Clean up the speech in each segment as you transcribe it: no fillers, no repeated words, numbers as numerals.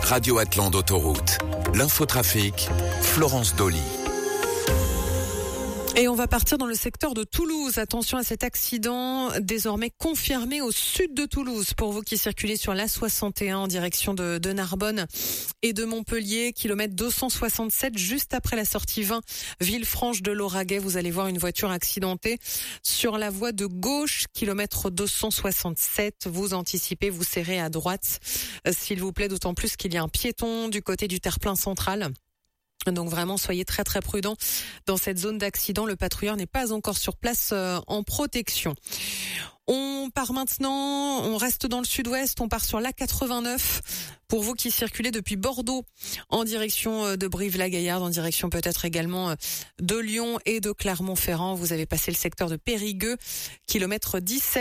Radio Atlante Autoroute. L'infotrafic, Florence Dolly. Et on va partir dans le secteur de Toulouse. Attention à cet accident désormais confirmé au sud de Toulouse. Pour vous qui circulez sur l'A61 en direction de Narbonne et de Montpellier, kilomètre 267, juste après la sortie 20, Villefranche de Lauragais, vous allez voir une voiture accidentée sur la voie de gauche, kilomètre 267. Vous anticipez, vous serrez à droite, s'il vous plaît, d'autant plus qu'il y a un piéton du côté du terre-plein central. Donc vraiment, soyez très très prudents dans cette zone d'accident. Le patrouilleur n'est pas encore sur place en protection. On part maintenant, on reste dans le sud-ouest, on part sur l'A89. Pour vous qui circulez depuis Bordeaux en direction de Brive-la-Gaillarde, en direction peut-être également de Lyon et de Clermont-Ferrand, vous avez passé le secteur de Périgueux, kilomètre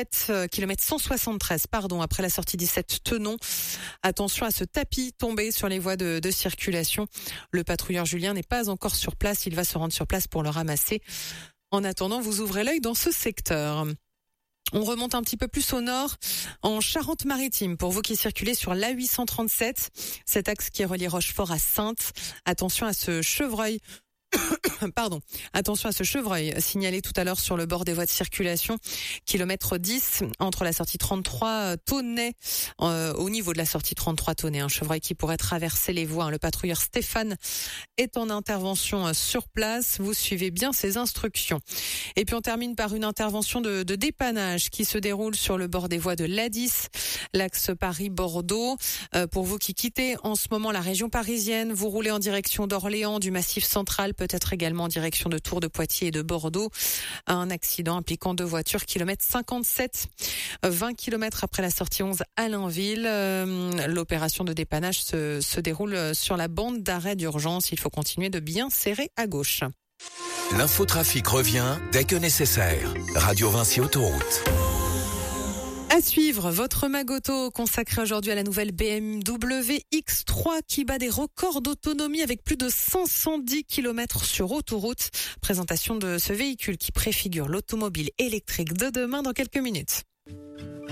173, après la sortie 17 Tenon. Attention à ce tapis tombé sur les voies de circulation. Le patrouilleur Julien n'est pas encore sur place, il va se rendre sur place pour le ramasser. En attendant, vous ouvrez l'œil dans ce secteur. On remonte un petit peu plus au nord, en Charente-Maritime. Pour vous qui circulez sur l'A837, cet axe qui relie Rochefort à Saintes, attention à ce chevreuil. Attention à ce chevreuil signalé tout à l'heure sur le bord des voies de circulation, kilomètre 10 entre la sortie 33 Tonnet, au niveau de la sortie 33 Tonnet, un chevreuil qui pourrait traverser les voies. Le patrouilleur Stéphane est en intervention sur place, vous suivez bien ses instructions. Et puis on termine par une intervention de dépannage qui se déroule sur le bord des voies de l'A10, l'axe Paris-Bordeaux. Pour vous qui quittez en ce moment la région parisienne, vous roulez en direction d'Orléans, du Massif central, peut-être également en direction de Tours, de Poitiers et de Bordeaux. Un accident impliquant deux voitures, kilomètre 57, 20 km après la sortie 11 à Allainville. L'opération de dépannage se déroule sur la bande d'arrêt d'urgence. Il faut continuer de bien serrer à gauche. L'infotrafic revient dès que nécessaire. Radio Vinci Autoroute. À suivre, votre Magoto consacré aujourd'hui à la nouvelle BMW X3 qui bat des records d'autonomie avec plus de 510 km sur autoroute. Présentation de ce véhicule qui préfigure l'automobile électrique de demain dans quelques minutes.